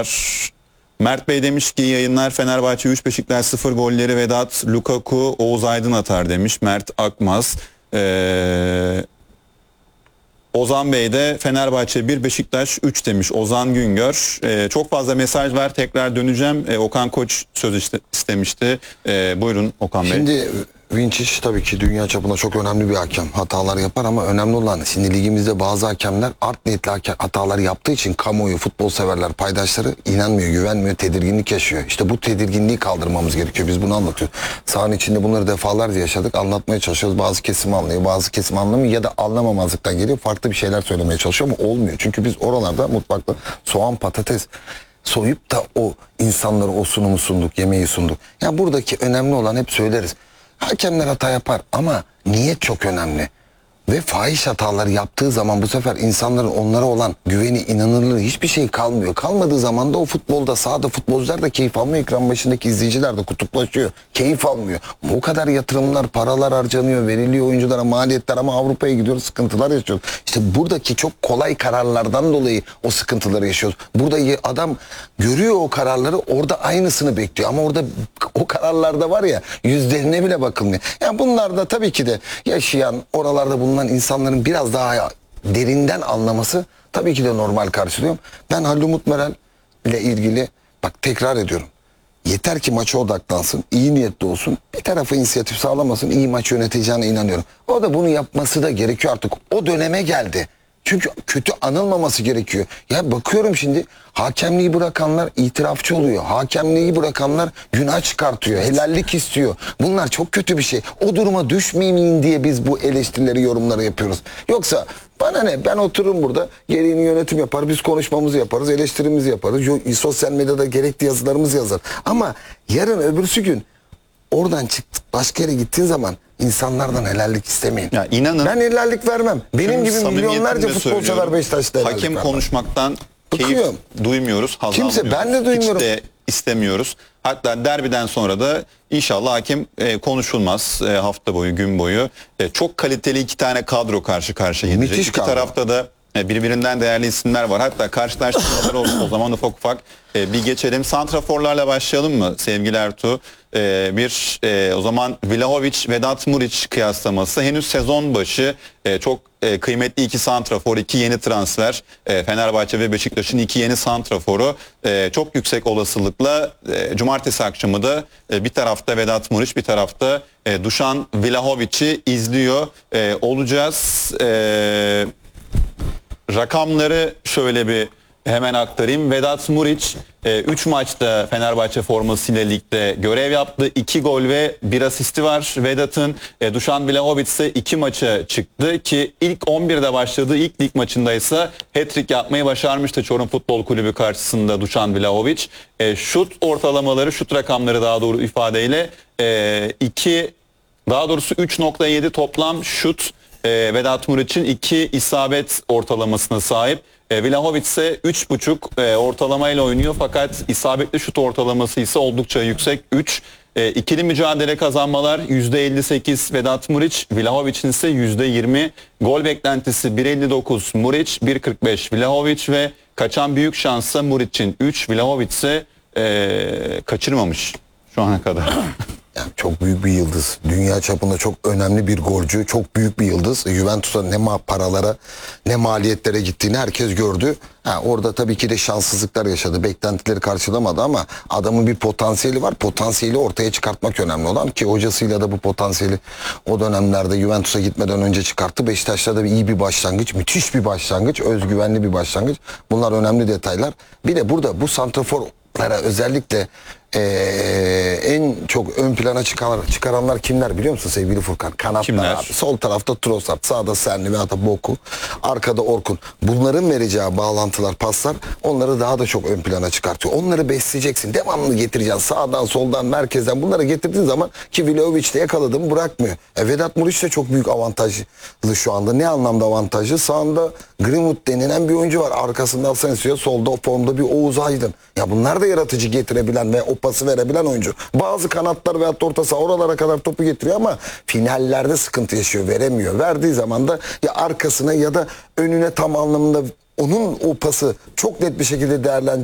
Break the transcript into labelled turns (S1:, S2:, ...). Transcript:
S1: Mert Bey demiş ki yayınlar, Fenerbahçe 3, Beşiktaş 0 golleri Vedat, Lukaku, Oğuz Aydın atar demiş. Mert Akmaz. Ozan Bey de Fenerbahçe 1, Beşiktaş 3 demiş. Ozan Güngör. Çok fazla mesaj var, tekrar döneceğim. Okan Koç söz istemişti. Buyurun Okan Bey.
S2: Şimdi Vinčić tabii ki dünya çapında çok önemli bir hakem. Hatalar yapar ama önemli olan şimdi ligimizde bazı hakemler art niyetli hatalar yaptığı için kamuoyu, futbol severler, paydaşları inanmıyor, güvenmiyor, tedirginlik yaşıyor. İşte bu tedirginliği kaldırmamız gerekiyor. Biz bunu anlatıyoruz. Sahanın içinde bunları defalarca yaşadık. Anlatmaya çalışıyoruz. Bazı kesim anlıyor, bazı kesim anlamıyor ya da anlamamazlıktan geliyor. Farklı bir şeyler söylemeye çalışıyor ama olmuyor. Çünkü biz oralarda mutfakta soğan, patates soyup da o insanlara o sunumu sunduk, yemeği sunduk. Ya buradaki önemli olan, hep söyleriz. Hakemler hata yapar ama niyet çok önemli. Ve fahiş hataları yaptığı zaman bu sefer insanların onlara olan güveni, inanırlığı, hiçbir şey kalmıyor. Kalmadığı zaman da o futbolda, sahada futbolcular da keyif almıyor. Ekran başındaki izleyiciler de kutuplaşıyor. Keyif almıyor. O kadar yatırımlar, paralar harcanıyor, veriliyor oyunculara, maliyetler ama Avrupa'ya gidiyoruz, sıkıntılar yaşıyoruz. İşte buradaki çok kolay kararlardan dolayı o sıkıntıları yaşıyoruz. Burada adam görüyor o kararları, orada aynısını bekliyor. Ama orada o kararlarda var ya, yüzlerine bile bakılmıyor. Yani bunlar da tabii ki de yaşayan, oralarda bulunan insanların biraz daha derinden anlaması tabii ki de normal karşılıyorum. Ben Halil Umut Meral ile ilgili bak tekrar ediyorum. Yeter ki maça odaklansın, iyi niyetli olsun, bir tarafa inisiyatif sağlamasın, iyi maç yöneteceğine inanıyorum. O da bunu yapması da gerekiyor artık. O döneme geldi. Çünkü kötü anılmaması gerekiyor. Ya bakıyorum şimdi hakemliği bırakanlar itirafçı oluyor. Hakemliği bırakanlar günah çıkartıyor. Helallik istiyor. Bunlar çok kötü bir şey. O duruma düşmeyeyim diye biz bu eleştirileri, yorumları yapıyoruz. Yoksa bana ne? Ben otururum burada. Gereğini yönetim yapar. Biz konuşmamızı yaparız. Eleştirimizi yaparız. Sosyal medyada gerekli yazılarımızı yazar. Ama yarın öbürsü gün oradan çıktık, başka yere gittiğin zaman insanlardan helallik istemeyin.
S1: Ya inanın,
S2: ben helallik vermem. Benim gibi milyonlarca futbol sever Beşiktaş'ta helallik
S1: hakem
S2: vermem.
S1: Konuşmaktan keyif duymuyoruz.
S2: Kimse, ben de duymuyorum.
S1: Hiç de istemiyoruz. Hatta derbiden sonra da inşallah hakem konuşulmaz hafta boyu, gün boyu. Çok kaliteli iki tane kadro karşı karşıya gelecek.
S2: Müthiş
S1: İki
S2: kadro.
S1: tarafta da birbirinden değerli isimler var. Hatta karşılaştırmalar olsun. O zaman ufak ufak bir geçelim. Santraforlarla başlayalım mı sevgili Ertuğ? O zaman Vlahovic, Vedat Muriç kıyaslaması. Henüz sezon başı çok kıymetli iki santrafor, iki yeni transfer. Fenerbahçe ve Beşiktaş'ın iki yeni santraforu. Çok yüksek olasılıkla cumartesi akşamı da bir tarafta Vedat Muriç, bir tarafta Dušan Vlahovic'i izliyor olacağız. Rakamları şöyle bir hemen aktarayım. Vedat Muriç 3 maçta Fenerbahçe formasıyla ligde görev yaptı. 2 gol ve 1 asisti var Vedat'ın. Dušan Vlahovic ise 2 maça çıktı ki ilk 11'de başladığı ilk lig maçında ise hat-trick yapmayı başarmıştı Çorum Futbol Kulübü karşısında Dušan Vlahovic. Şut ortalamaları, şut rakamları daha doğru ifadeyle 3.7 toplam şut Vedat Muriç'in 2 isabet ortalamasına sahip. Vlahovic ise 3.5 ortalamayla oynuyor fakat isabetli şut ortalaması ise oldukça yüksek 3. İkili mücadele kazanmalar %58 Vedat Muriç, Vlahovic'in ise %20. Gol beklentisi 1.59 Muriç, 1.45 Vlahovic ve kaçan büyük şansa Muriç'in 3, Vlahovic ise kaçırmamış şu ana kadar.
S2: Yani çok büyük bir yıldız. Dünya çapında çok önemli bir golcü. Çok büyük bir yıldız. Juventus'a ne paralara ne maliyetlere gittiğini herkes gördü. Orada tabii ki de şanssızlıklar yaşadı. Beklentileri karşılamadı ama adamın bir potansiyeli var. Potansiyeli ortaya çıkartmak önemli olan ki hocasıyla da bu potansiyeli o dönemlerde Juventus'a gitmeden önce çıkarttı. Beşiktaş'ta da iyi bir başlangıç. Müthiş bir başlangıç. Özgüvenli bir başlangıç. Bunlar önemli detaylar. Bir de burada bu santraforlara özellikle en çok ön plana çıkaranlar kimler biliyor musun sevgili Furkan? Kanatlar abi. Sol tarafta Trossard, sağda Senli veya da Boku, arkada Orkun. Bunların vereceği bağlantılar, paslar onları daha da çok ön plana çıkartıyor. Onları besleyeceksin. Devamlı getireceksin. Sağdan, soldan, merkezden bunları getirdiğin zaman ki Vlahovic de yakaladığımı bırakmıyor. Vedat Muriç de çok büyük avantajlı şu anda. Ne anlamda avantajlı? Sağında Greenwood denilen bir oyuncu var. Arkasında Asensio, solda o formda bir Oğuz Aydın. Ya bunlar da yaratıcı getirebilen ve o pası verebilen oyuncu. Bazı kanatlar veyahut da orta saha oralara kadar topu getiriyor ama finallerde sıkıntı yaşıyor, veremiyor. Verdiği zaman da ya arkasına ya da önüne tam anlamında onun o pası çok net bir şekilde değerlendiriyor.